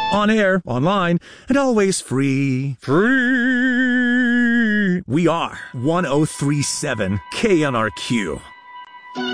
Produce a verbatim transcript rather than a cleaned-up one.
On air, online, and always free. Free! We are one oh three point seven K N R Q.